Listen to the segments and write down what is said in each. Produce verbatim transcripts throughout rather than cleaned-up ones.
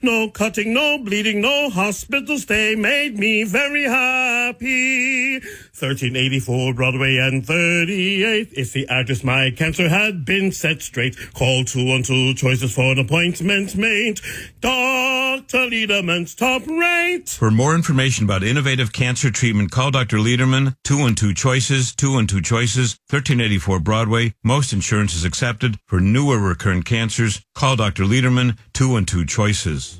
No cutting, no bleeding, no hospital stay made me very happy. thirteen eighty-four Broadway and thirty-eighth is the address my cancer had been set straight. Call two one two choices for an appointment made. Doctor Lederman's top rate. For more information about innovative cancer treatment, call Doctor Lederman, two one two choices, two one two choices, thirteen eighty-four Broadway. Most insurance is accepted. For newer recurrent cancers, call Doctor Lederman, two one two choices.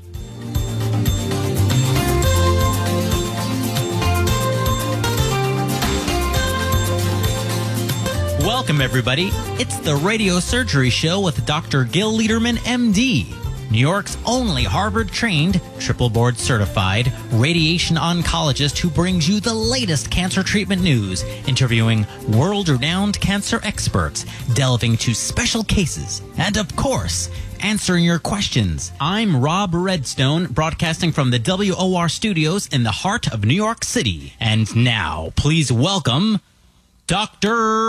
Welcome, everybody. It's the Radio Surgery Show with Doctor Gil Lederman, M D, New York's only Harvard-trained, triple board certified radiation oncologist who brings you the latest cancer treatment news, interviewing world-renowned cancer experts, delving into special cases, and of course, answering your questions. I'm Rob Redstone, broadcasting from the W O R studios in the heart of New York City. And now, please welcome Doctor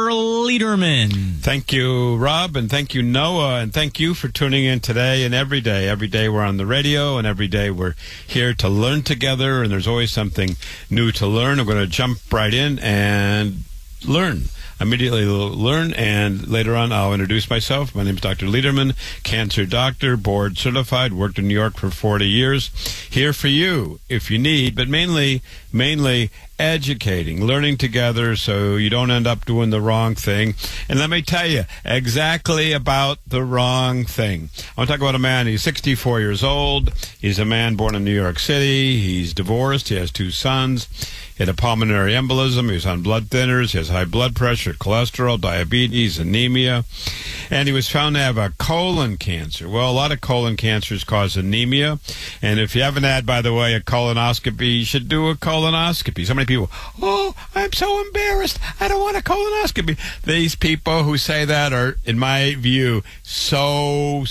Lederman. Thank you, Rob, and thank you, Noah, and thank you for tuning in today and every day. Every day we're on the radio, and every day we're here to learn together, and there's always something new to learn. I'm going to jump right in and learn. Immediately learn, and later on I'll introduce myself. My name is Doctor Lederman, cancer doctor, board certified, worked in New York for forty years. Here for you if you need, but mainly, mainly educating, learning together so you don't end up doing the wrong thing. And let me tell you exactly about the wrong thing. I want to talk about a man. He's sixty-four years old. He's a man born in New York City. He's divorced. He has two sons. He had a pulmonary embolism. He was on blood thinners. He has high blood pressure, cholesterol, diabetes, anemia. And he was found to have a colon cancer. Well, a lot of colon cancers cause anemia. And if you haven't had, by the way, a colonoscopy, you should do a colonoscopy. So many people, oh, I'm so embarrassed. I don't want a colonoscopy. These people who say that are, in my view, so,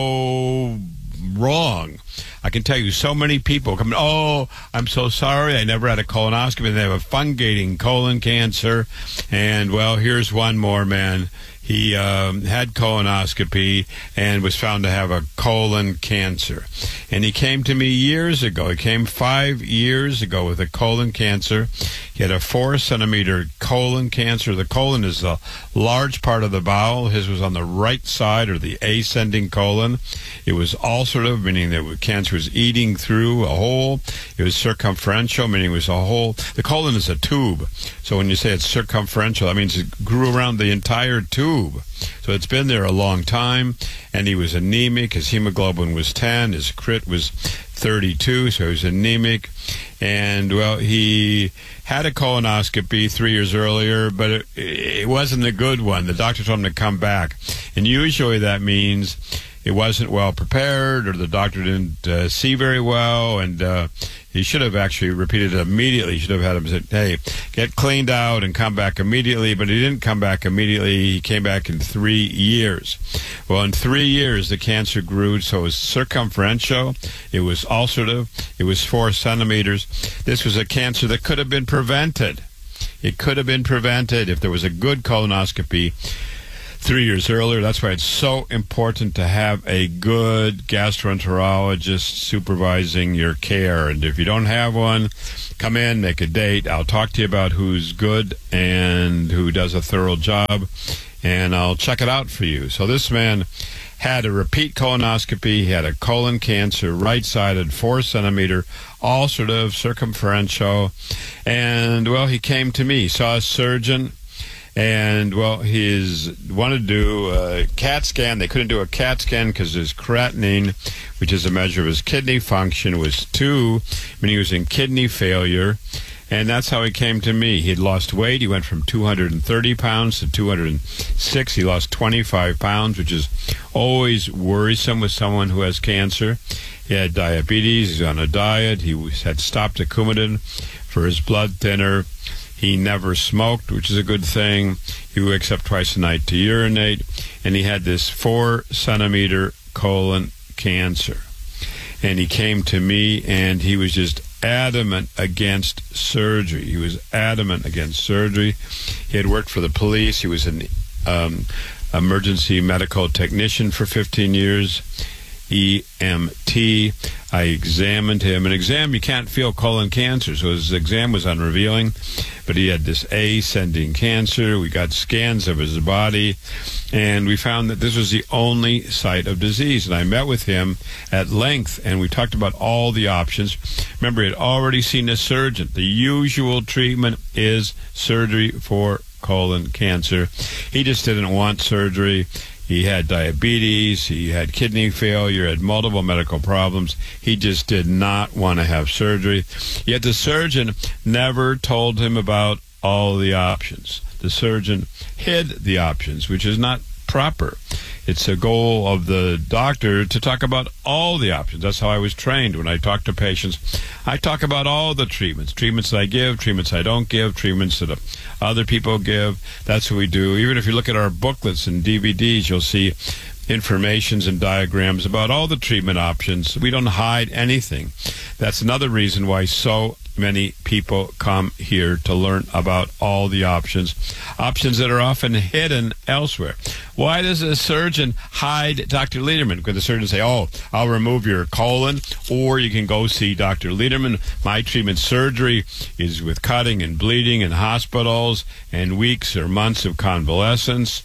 so wrong. I can tell you so many people come, oh, I'm so sorry, I never had a colonoscopy. They have a fungating colon cancer. And, well, here's one more, man. He um, had colonoscopy and was found to have a colon cancer. And he came to me years ago. He came five years ago with a colon cancer. He had a four centimeter colon cancer. The colon is a large part of the bowel. His was on the right side, or the ascending colon. It was ulcerative, meaning that the cancer was eating through a hole. It was circumferential, meaning it was a hole. The colon is a tube. So when you say it's circumferential, that means it grew around the entire tube. So it's been there a long time, and he was anemic. His hemoglobin was ten, his crit was thirty-two, so he was anemic. And, well, he had a colonoscopy three years earlier, but it, it wasn't a good one. The doctor told him to come back. And usually that means it wasn't well prepared, or the doctor didn't uh, see very well, and uh, he should have actually repeated it immediately. He should have had him say, hey, get cleaned out and come back immediately, but he didn't come back immediately. He came back in three years. Well, in three years, the cancer grew, so it was circumferential, it was ulcerative, it was four centimeters. This was a cancer that could have been prevented. It could have been prevented if there was a good colonoscopy three years earlier. That's why it's so important to have a good gastroenterologist supervising your care. And if you don't have one, come in, make a date. I'll talk to you about who's good and who does a thorough job, and I'll check it out for you. So this man had a repeat colonoscopy. He had a colon cancer, right-sided, four centimeter, ulcerative, circumferential. And, well, he came to me, saw a surgeon. And, well, he wanted to do a CAT scan. They couldn't do a CAT scan because his creatinine, which is a measure of his kidney function, was two, meaning he was in kidney failure. And that's how he came to me. He had lost weight. He went from two hundred thirty pounds to two hundred six. He lost twenty-five pounds, which is always worrisome with someone who has cancer. He had diabetes. He's on a diet. He had stopped the Coumadin for his blood thinner. He never smoked, which is a good thing. He wakes up twice a night to urinate. And he had this four centimeter colon cancer. And he came to me, and he was just adamant against surgery. He was adamant against surgery. He had worked for the police. He was an um, emergency medical technician for fifteen years. E M T. I examined him. An exam, you can't feel colon cancer, so his exam was unrevealing, but he had this ascending cancer. We got scans of his body, and we found that this was the only site of disease. And I met with him at length, and we talked about all the options. Remember, he had already seen a surgeon. The usual treatment is surgery for colon cancer. He just didn't want surgery. He had diabetes, he had kidney failure, had multiple medical problems. He just did not want to have surgery. Yet the surgeon never told him about all the options. The surgeon hid the options, which is not proper. It's a goal of the doctor to talk about all the options. That's how I was trained when I talk to patients. I talk about all the treatments, treatments that I give, treatments I don't give, treatments that other people give. That's what we do. Even if you look at our booklets and D V Ds, you'll see informations and diagrams about all the treatment options. We don't hide anything. That's another reason why so many people come here to learn about all the options, options that are often hidden elsewhere. Why does a surgeon hide Doctor Lederman? Could the surgeon say, oh, I'll remove your colon, or you can go see Doctor Lederman. My treatment surgery is with cutting and bleeding in hospitals and weeks or months of convalescence.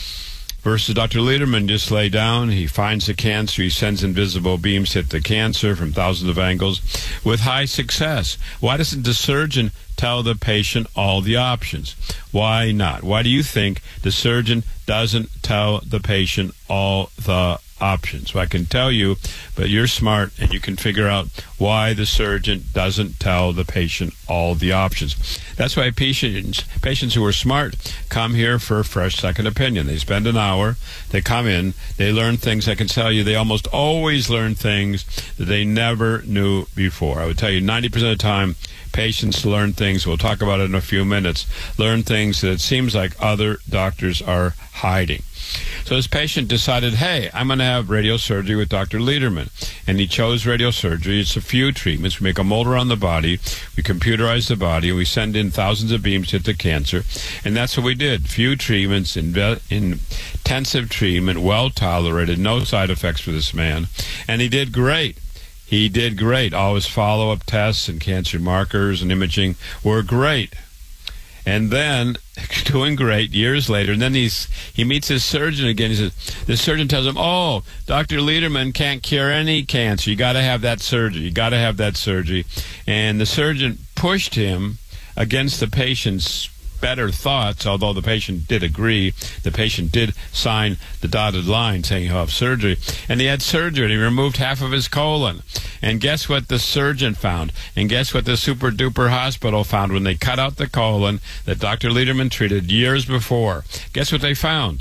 Versus Doctor Lederman just lay down, he finds the cancer, he sends invisible beams hit the cancer from thousands of angles with high success. Why doesn't the surgeon tell the patient all the options? Why not? Why do you think the surgeon doesn't tell the patient all the options? Well, I can tell you, but you're smart and you can figure out why the surgeon doesn't tell the patient all the options. That's why patients patients who are smart come here for a fresh second opinion. They spend an hour, they come in, they learn things. I can tell you they almost always learn things that they never knew before. I would tell you ninety percent of the time patients learn things, we'll talk about it in a few minutes, learn things that it seems like other doctors are hiding. So this patient decided, hey, I'm going to have radiosurgery with Doctor Lederman. And he chose radiosurgery. It's a few treatments. We make a mold around the body. We computerize the body. We send in thousands of beams to the cancer. And that's what we did. Few treatments, inve- intensive treatment, well tolerated, no side effects for this man. And he did great. He did great. All his follow-up tests and cancer markers and imaging were great. And then, doing great, years later, and then he's he meets his surgeon again. He says, the surgeon tells him, oh, Doctor Lederman can't cure any cancer. You got to have that surgery. You got to have that surgery. And the surgeon pushed him against the patient's better thoughts, although the patient did agree. The patient did sign the dotted line saying he'll have surgery. And he had surgery, and he removed half of his colon. And guess what the surgeon found? And guess what the super-duper hospital found when they cut out the colon that Doctor Lederman treated years before? Guess what they found?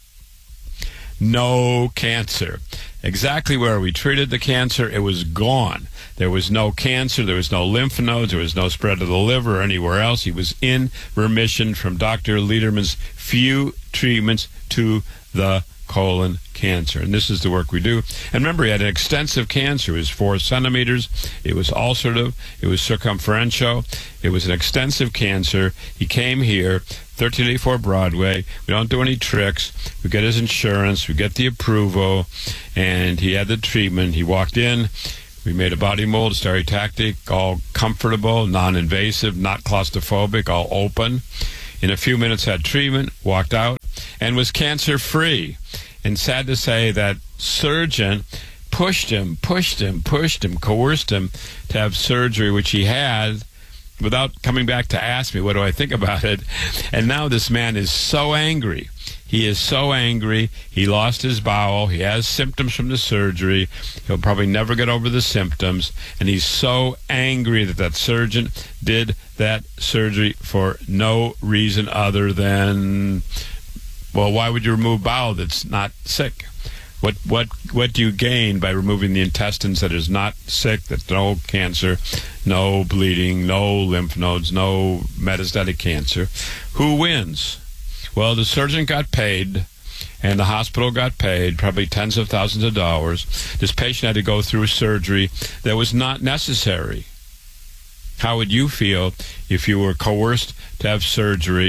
No cancer. Exactly where we treated the cancer, it was gone. There was no cancer, there was no lymph nodes, there was no spread of the liver or anywhere else. He was in remission from Doctor Lederman's few treatments to the colon cancer. And this is the work we do. And remember, he had an extensive cancer. It was four centimeters. It was ulcerative. It was circumferential. It was an extensive cancer. He came here, thirteen eighty-four Broadway. We don't do any tricks. We get his insurance. We get the approval. And he had the treatment. He walked in. We made a body mold, stereotactic, all comfortable, non-invasive, not claustrophobic, all open. In a few minutes had treatment, walked out, and was cancer-free. And sad to say, that surgeon pushed him, pushed him, pushed him, coerced him to have surgery, which he had, without coming back to ask me, what do I think about it? And now this man is so angry. He is so angry. He lost his bowel. He has symptoms from the surgery. He'll probably never get over the symptoms. And he's so angry that that surgeon did that surgery for no reason other than, well, why would you remove bowel that's not sick? What what what do you gain by removing the intestines that is not sick, that's no cancer, no bleeding, no lymph nodes, no metastatic cancer? Who wins? Well, the surgeon got paid, and the hospital got paid, probably tens of thousands of dollars. This patient had to go through surgery that was not necessary. How would you feel if you were coerced to have surgery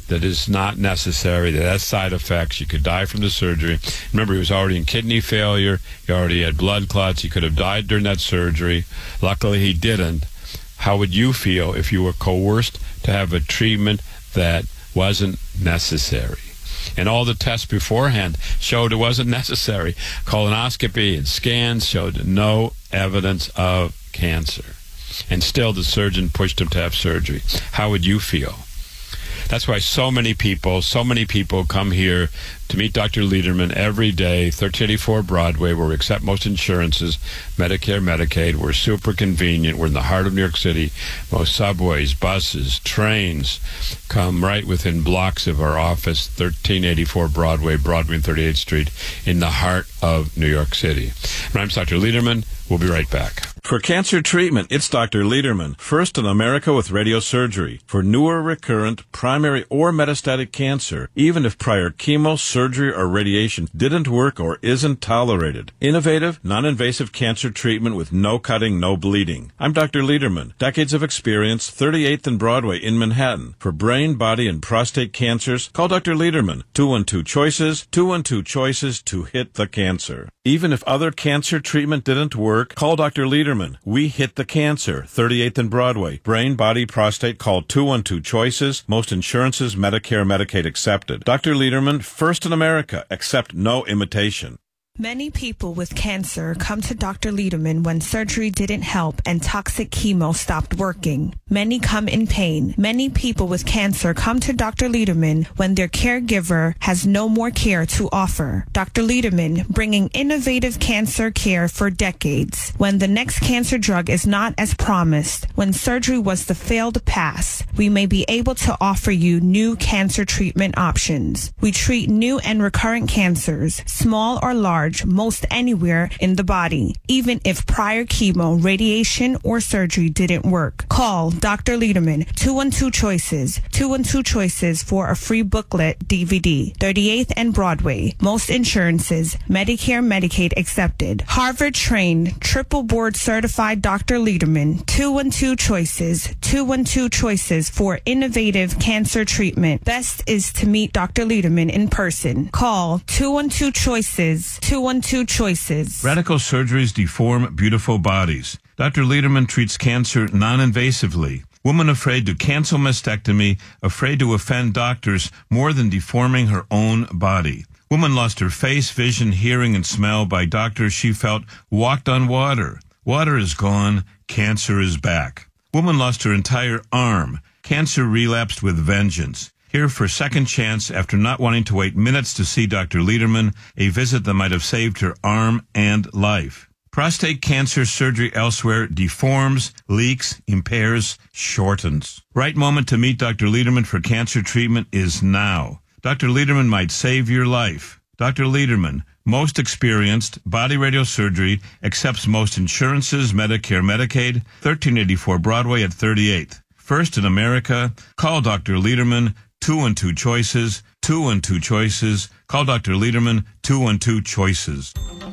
that is not necessary, that has side effects. You could die from the surgery. Remember, he was already in kidney failure. He already had blood clots. He could have died during that surgery. Luckily, he didn't. How would you feel if you were coerced to have a treatment that wasn't necessary? And all the tests beforehand showed it wasn't necessary. Colonoscopy and scans showed no evidence of cancer. And still the surgeon pushed him to have surgery. How would you feel? That's why so many people, so many people come here to meet Doctor Lederman every day, thirteen eighty-four Broadway, where we accept most insurances, Medicare, Medicaid. We're super convenient. We're in the heart of New York City. Most subways, buses, trains come right within blocks of our office, thirteen eighty-four Broadway, Broadway and thirty-eighth Street, in the heart of New York City. My name's Doctor Lederman. We'll be right back. For cancer treatment, it's Doctor Lederman, first in America with radiosurgery. For newer, recurrent, primary, or metastatic cancer, even if prior chemo, surgery, or radiation didn't work or isn't tolerated. Innovative, non-invasive cancer treatment with no cutting, no bleeding. I'm Doctor Lederman. Decades of experience, thirty-eighth and Broadway in Manhattan. For brain, body, and prostate cancers, call Doctor Lederman. two one two choices, two one two choices to hit the cancer. Even if other cancer treatment didn't work, call Doctor Lederman. We hit the cancer. thirty-eighth and Broadway. Brain, body, prostate. Call two one two choices. Most insurances, Medicare, Medicaid accepted. Doctor Lederman, first in America. Accept no imitation. Many people with cancer come to Doctor Lederman when surgery didn't help and toxic chemo stopped working. Many come in pain. Many people with cancer come to Doctor Lederman when their caregiver has no more care to offer. Doctor Lederman, bringing innovative cancer care for decades. When the next cancer drug is not as promised, when surgery was the failed pass, we may be able to offer you new cancer treatment options. We treat new and recurrent cancers, small or large, most anywhere in the body, even if prior chemo, radiation, or surgery didn't work. Call Doctor Lederman, two one two choices, two one two choices for a free booklet D V D. thirty-eighth and Broadway. Most insurances, Medicare, Medicaid accepted. Harvard-trained, triple board certified Doctor Lederman, two one two choices, two one two choices for innovative cancer treatment. Best is to meet Doctor Lederman in person. Call two one two choices, two one two choices. Radical surgeries deform beautiful bodies. Doctor Lederman treats cancer non-invasively. Woman afraid to cancel mastectomy, afraid to offend doctors more than deforming her own body. Woman lost her face, vision, hearing, and smell by doctors she felt walked on water. Water is gone. Cancer is back. Woman lost her entire arm. Cancer relapsed with vengeance. Here for a second chance after not wanting to wait minutes to see Doctor Lederman, a visit that might have saved her arm and life. Prostate cancer surgery elsewhere deforms, leaks, impairs, shortens. Right moment to meet Doctor Lederman for cancer treatment is now. Doctor Lederman might save your life. Doctor Lederman, most experienced, body radiosurgery, accepts most insurances, Medicare, Medicaid, thirteen eighty-four Broadway at thirty-eighth. First in America, call Doctor Lederman, two one two choices, two one two choices. Call Doctor Lederman, two one two choices.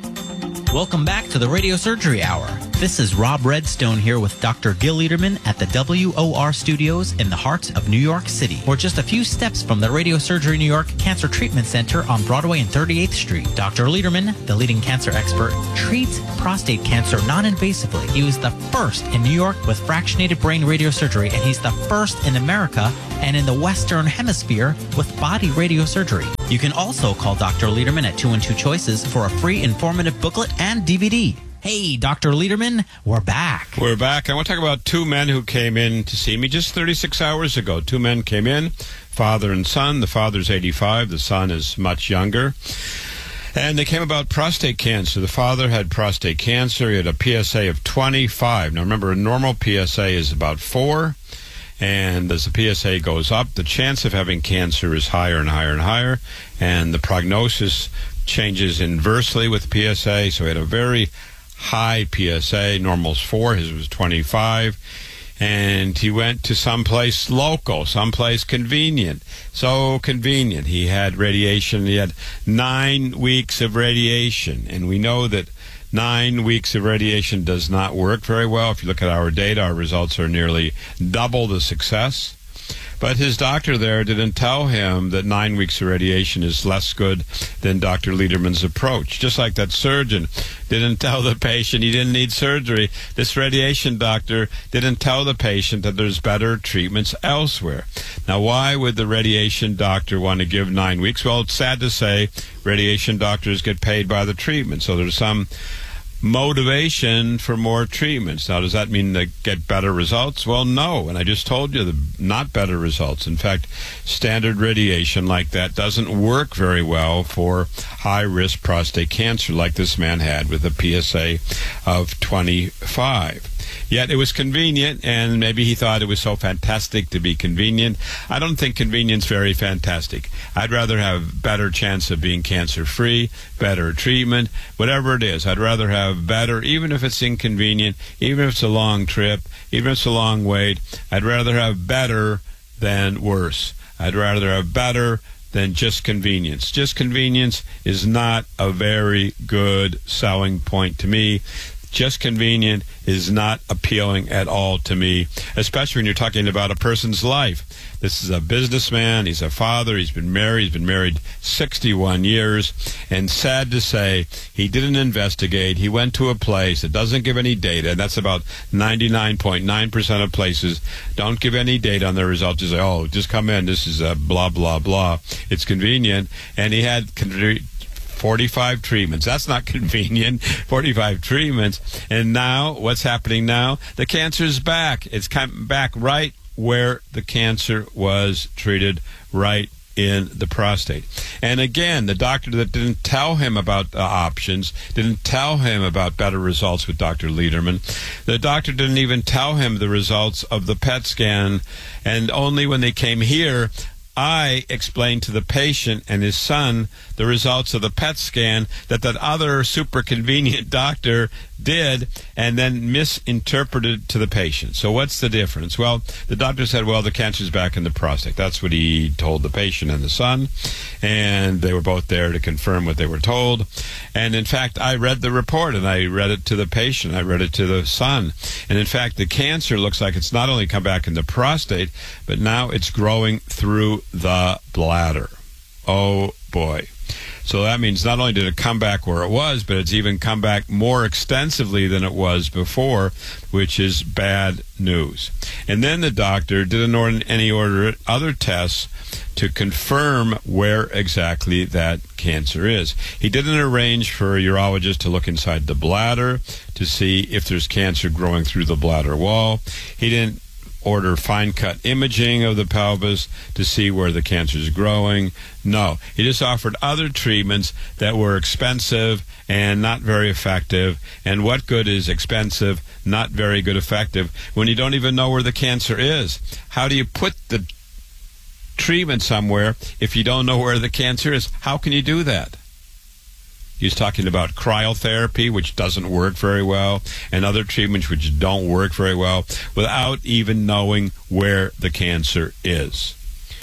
Welcome back to the Radio Surgery Hour. This is Rob Redstone here with Doctor Gil Lederman at the W O R studios in the heart of New York City. We're just a few steps from the Radio Surgery New York Cancer Treatment Center on Broadway and thirty-eighth Street. Doctor Lederman, the leading cancer expert, treats prostate cancer non-invasively. He was the first in New York with fractionated brain radiosurgery, and he's the first in America and in the Western Hemisphere with body radiosurgery. You can also call Doctor Lederman at two one two choices for a free informative booklet and D V D. Hey, Doctor Lederman, we're back. We're back. I want to talk about two men who came in to see me just thirty-six hours ago. Two men came in, father and son. The father's eighty-five. The son is much younger. And they came about prostate cancer. The father had prostate cancer. He had a P S A of twenty-five. Now, remember, a normal P S A is about four. And as the P S A goes up, the chance of having cancer is higher and higher and higher. And the prognosis changes inversely with P S A. So he had a very high P S A. Normal's four. His was twenty-five. And he went to someplace local, someplace convenient. So convenient. He had radiation. He had nine weeks of radiation. And we know that nine weeks of radiation does not work very well. If you look at our data, our results are nearly double the success. But his doctor there didn't tell him that nine weeks of radiation is less good than Doctor Lederman's approach. Just like that surgeon didn't tell the patient he didn't need surgery, this radiation doctor didn't tell the patient that there's better treatments elsewhere. Now, why would the radiation doctor want to give nine weeks? Well, it's sad to say radiation doctors get paid by the treatment, so there's some motivation for more treatments. Now, does that mean they get better results? Well, no, and I just told you, the not better results. In fact, standard radiation like that doesn't work very well for high-risk prostate cancer like this man had with a P S A of twenty-five. Yet it was convenient, and maybe he thought it was so fantastic to be convenient. I don't think convenience very fantastic. I'd rather have better chance of being cancer-free, better treatment, whatever it is. I'd rather have better, even if it's inconvenient, even if it's a long trip, even if it's a long wait. I'd rather have better than worse. I'd rather have better than just convenience. Just convenience is not a very good selling point to me. Just convenient is not appealing at all to me, especially when you're talking about a person's life. This is a businessman. He's a father. He's been married. He's been married sixty-one years. And sad to say, he didn't investigate. He went to a place that doesn't give any data. And that's about ninety-nine point nine percent of places don't give any data on their results. Just say, oh, just come in. This is a blah, blah, blah. It's convenient. And he had con- forty-five treatments. That's not convenient. forty-five treatments. And now, what's happening now? The cancer's back. It's come back right where the cancer was treated, right in the prostate. And again, the doctor that didn't tell him about the options, didn't tell him about better results with Doctor Lederman. The doctor didn't even tell him the results of the P E T scan. And only when they came here, I explained to the patient and his son the results of the P E T scan that that other super convenient doctor did and then misinterpreted to the patient. So what's the difference? Well, the doctor said, well, the cancer's back in the prostate. That's what he told the patient and the son, and they were both there to confirm what they were told. And in fact, I read the report, and I read it to the patient. I read it to the son. And in fact, the cancer looks like it's not only come back in the prostate, but now it's growing through the bladder. Oh, boy. So that means not only did it come back where it was, but it's even come back more extensively than it was before, which is bad news. And then the doctor didn't order any order other tests to confirm where exactly that cancer is. He didn't arrange for a urologist to look inside the bladder to see if there's cancer growing through the bladder wall. He didn't order fine-cut imaging of the pelvis to see where the cancer is growing. No, he just offered other treatments that were expensive and not very effective. And what good is expensive, not very good effective, when you don't even know where the cancer is? How do you put the treatment somewhere if you don't know where the cancer is? How can you do that? He's talking about cryotherapy, which doesn't work very well, and other treatments which don't work very well, without even knowing where the cancer is.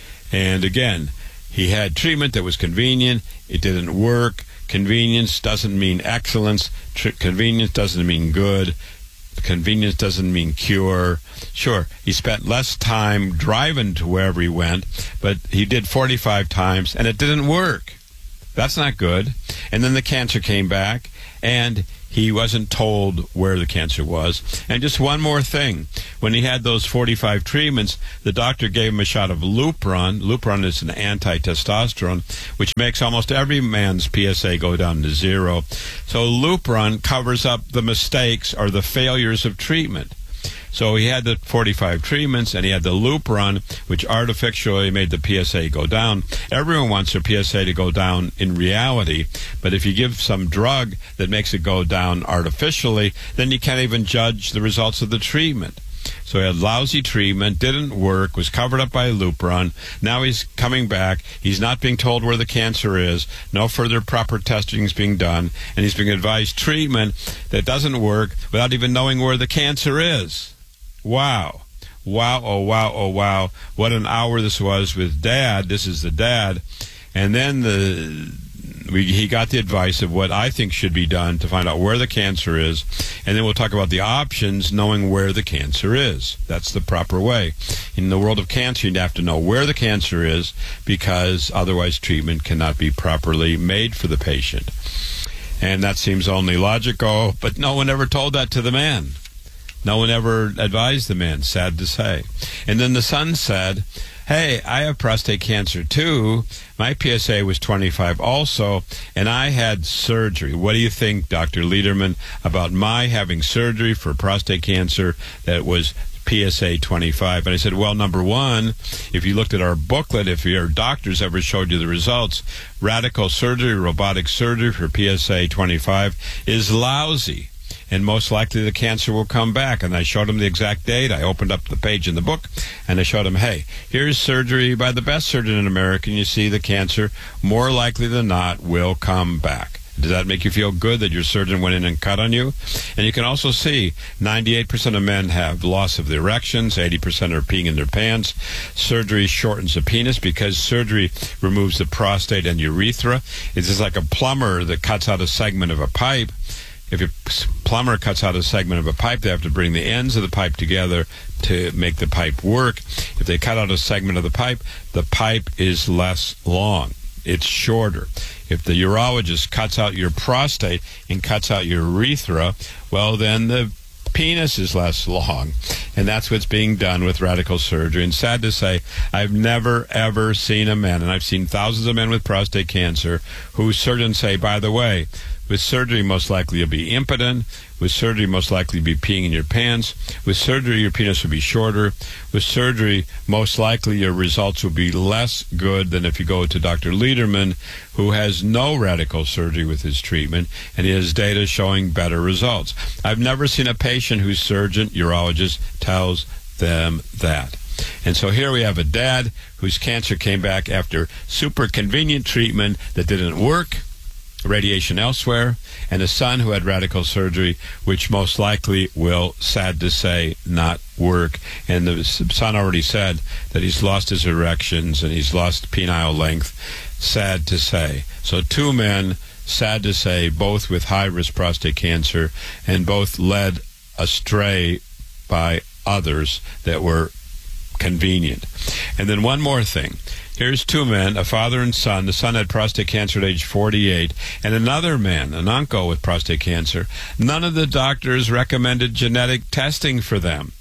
And again, he had treatment that was convenient. It didn't work. Convenience doesn't mean excellence. Tr- convenience doesn't mean good. Convenience doesn't mean cure. Sure, he spent less time driving to wherever he went, but he did forty-five times, and it didn't work. That's not good. And then the cancer came back, and he wasn't told where the cancer was. And just one more thing. When he had those forty-five treatments, the doctor gave him a shot of Lupron. Lupron is an anti-testosterone, which makes almost every man's P S A go down to zero. So Lupron covers up the mistakes or the failures of treatment. So he had the forty-five treatments, and he had the Lupron, which artificially made the P S A go down. Everyone wants their P S A to go down in reality, but if you give some drug that makes it go down artificially, then you can't even judge the results of the treatment. So he had lousy treatment, didn't work, was covered up by Lupron. Now he's coming back. He's not being told where the cancer is. No further proper testing is being done, and he's being advised treatment that doesn't work without even knowing where the cancer is. Wow. Wow, oh, wow, oh, wow. What an hour this was with Dad. This is the dad. And then the we, he got the advice of what I think should be done to find out where the cancer is, and then we'll talk about the options, knowing where the cancer is. That's the proper way. In the world of cancer, you have to know where the cancer is, because otherwise treatment cannot be properly made for the patient. And that seems only logical, but no one ever told that to the man. No one ever advised the man, sad to say. And then the son said, hey, I have prostate cancer too. My P S A was twenty-five also, and I had surgery. What do you think, Doctor Lederman, about my having surgery for prostate cancer that was P S A twenty-five? And I said, well, number one, if you looked at our booklet, if your doctors ever showed you the results, radical surgery, robotic surgery for P S A twenty-five is lousy. And most likely the cancer will come back. And I showed him the exact date. I opened up the page in the book, and I showed him, hey, here's surgery by the best surgeon in America, and you see the cancer, more likely than not, will come back. Does that make you feel good that your surgeon went in and cut on you? And you can also see ninety-eight percent of men have loss of the erections, eighty percent are peeing in their pants. Surgery shortens the penis because surgery removes the prostate and urethra. It's just like a plumber that cuts out a segment of a pipe. If a plumber cuts out a segment of a pipe, they have to bring the ends of the pipe together to make the pipe work. If they cut out a segment of the pipe, the pipe is less long. It's shorter. If the urologist cuts out your prostate and cuts out your urethra, well, then the penis is less long. And that's what's being done with radical surgery. And sad to say, I've never, ever seen a man, and I've seen thousands of men with prostate cancer, whose surgeons say, by the way, with surgery, most likely you'll be impotent. With surgery, most likely you'll be peeing in your pants. With surgery, your penis will be shorter. With surgery, most likely your results will be less good than if you go to Doctor Lederman, who has no radical surgery with his treatment, and he has data showing better results. I've never seen a patient whose surgeon, urologist, tells them that. And so here we have a dad whose cancer came back after super convenient treatment that didn't work, radiation elsewhere, and a son who had radical surgery, which most likely will, sad to say, not work. And the son already said that he's lost his erections and he's lost penile length. Sad to say. So two men, sad to say, both with high-risk prostate cancer, and both led astray by others that were convenient. And then one more thing. Here's two men, a father and son. The son had prostate cancer at age forty-eight, and another man, an uncle with prostate cancer. None of the doctors recommended genetic testing for them.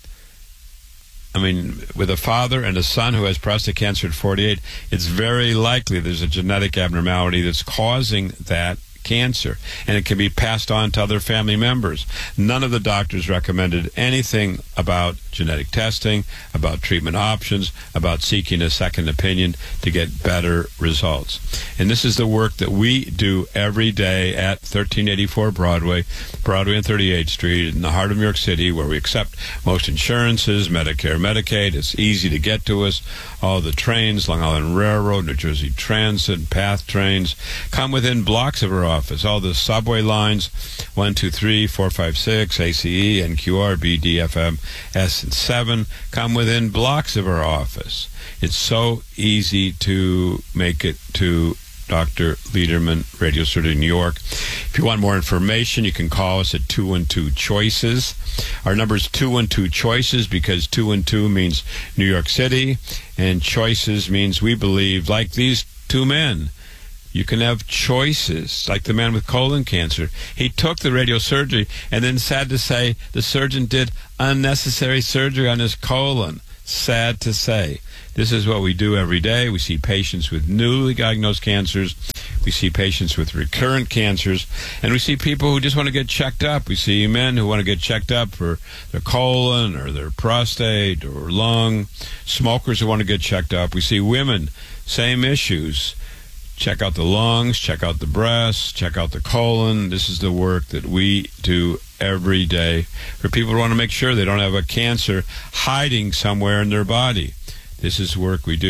I mean, with a father and a son who has prostate cancer at forty-eight, it's very likely there's a genetic abnormality that's causing that cancer, and it can be passed on to other family members. None of the doctors recommended anything about genetic testing, about treatment options, about seeking a second opinion to get better results. And this is the work that we do every day at thirteen eighty-four Broadway, Broadway and thirty-eighth Street in the heart of New York City, where we accept most insurances, Medicare, Medicaid. It's easy to get to us. All the trains, Long Island Railroad, New Jersey Transit, PATH trains, come within blocks of our office. All the subway lines, one, two, three, four, five, six, A C E, N Q R, B, D, F, M, S, and seven, come within blocks of our office. It's so easy to make it to Doctor Lederman, Radio Surgery, New York. If you want more information, you can call us at two one two, CHOICES. Our number is two one two, CHOICES because two one two means New York City, and CHOICES means we believe, like these two men, you can have choices, like the man with colon cancer. He took the radio surgery, and then, sad to say, the surgeon did unnecessary surgery on his colon. Sad to say. This is what we do every day. We see patients with newly diagnosed cancers. We see patients with recurrent cancers. And we see people who just want to get checked up. We see men who want to get checked up for their colon or their prostate or lung. Smokers who want to get checked up. We see women, same issues. Check out the lungs, check out the breasts, check out the colon. This is the work that we do every day for people who want to make sure they don't have a cancer hiding somewhere in their body. This is work we do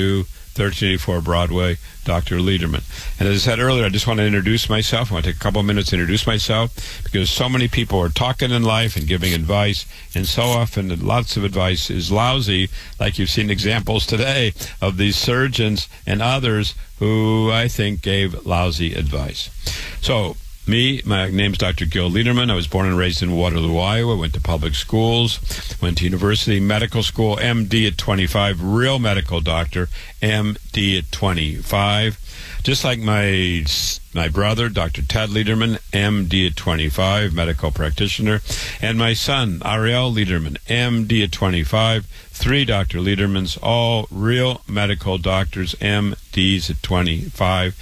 thirteen eighty-four Broadway, Doctor Lederman. And as I said earlier, I just want to introduce myself. I want to take a couple of minutes to introduce myself because so many people are talking in life and giving advice, and so often lots of advice is lousy, like you've seen examples today of these surgeons and others who I think gave lousy advice. So, me, my name's Doctor Gil Lederman. I was born and raised in Waterloo, Iowa. Went to public schools, went to university, medical school, M D at twenty-five, real medical doctor, M D at twenty-five. Just like my my brother, Doctor Ted Lederman, M D at twenty-five, medical practitioner, and my son, Ariel Lederman, M D at twenty-five. Three Doctor Ledermans, all real medical doctors, M Ds at twenty-five.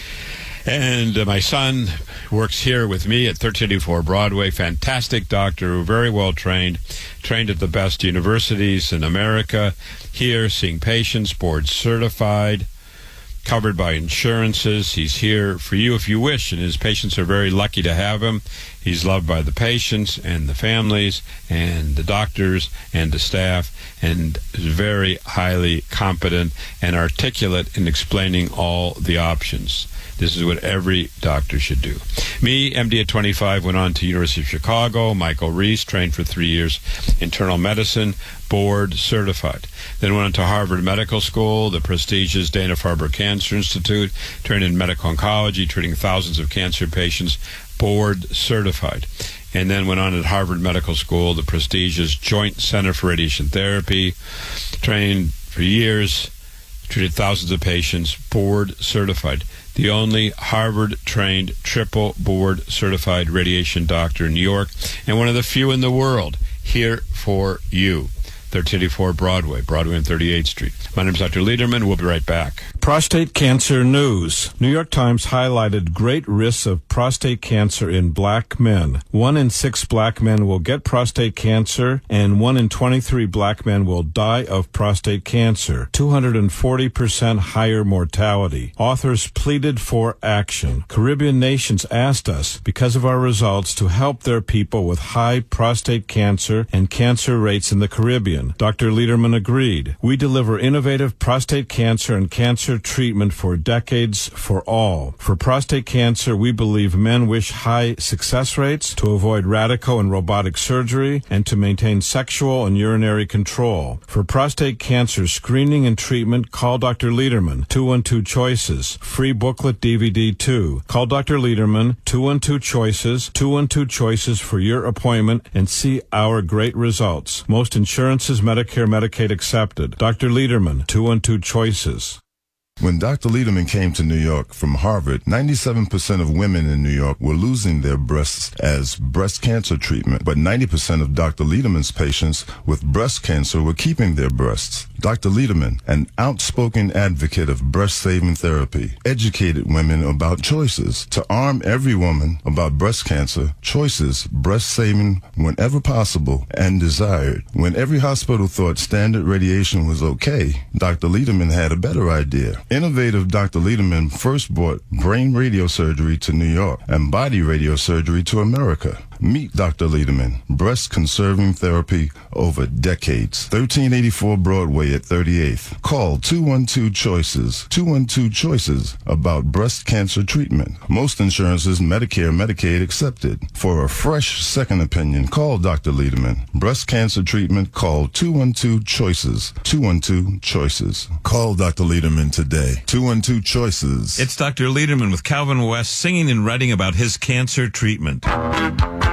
And uh, my son works here with me at thirteen eighty-four Broadway. Fantastic doctor, very well trained, trained at the best universities in America. Here, seeing patients, board certified, covered by insurances. He's here for you if you wish, and his patients are very lucky to have him. He's loved by the patients and the families and the doctors and the staff, and is very highly competent and articulate in explaining all the options. This is what every doctor should do. Me, M D at twenty-five, went on to University of Chicago. Michael Reese, trained for three years, internal medicine, board certified. Then went on to Harvard Medical School, the prestigious Dana-Farber Cancer Institute, trained in medical oncology, treating thousands of cancer patients, board certified. And then went on at Harvard Medical School, the prestigious Joint Center for Radiation Therapy, trained for years, treated thousands of patients, board certified. The only Harvard-trained triple board-certified radiation doctor in New York, and one of the few in the world, here for you. thirteen eighty-four Broadway, Broadway and thirty-eighth Street. My name is Doctor Lederman. We'll be right back. Prostate cancer news. New York Times highlighted great risks of prostate cancer in black men. One in six black men will get prostate cancer, and one in twenty-three black men will die of prostate cancer. two hundred forty percent higher mortality. Authors pleaded for action. Caribbean nations asked us, because of our results, to help their people with high prostate cancer and cancer rates in the Caribbean. Doctor Lederman agreed. We deliver innovative prostate cancer and cancer treatment for decades for all. For prostate cancer, we believe men wish high success rates, to avoid radical and robotic surgery, and to maintain sexual and urinary control. For prostate cancer screening and treatment, call Doctor Lederman, two one two choices, free booklet D V D two. Call Doctor Lederman, two one two choices, two one two choices for your appointment and see our great results. Most insurances, Medicare, Medicaid accepted. Doctor Lederman, two one two choices. When Doctor Lederman came to New York from Harvard, ninety-seven percent of women in New York were losing their breasts as breast cancer treatment, but ninety percent of Doctor Lederman's patients with breast cancer were keeping their breasts. Doctor Lederman, an outspoken advocate of breast-saving therapy, educated women about choices. To arm every woman about breast cancer, choices, breast-saving whenever possible and desired. When every hospital thought standard radiation was okay, Doctor Lederman had a better idea. Innovative Doctor Lederman first brought brain radiosurgery to New York and body radiosurgery to America. Meet Doctor Lederman, breast-conserving therapy over decades. thirteen eighty-four Broadway at thirty-eighth. Call two one two choices, two one two choices about breast cancer treatment. Most insurances, Medicare, Medicaid accepted. For a fresh second opinion, call Doctor Lederman. Breast cancer treatment, call two one two choices, two one two choices. Call Doctor Lederman today. two one two choices. It's Doctor Lederman with Calvin West singing and writing about his cancer treatment.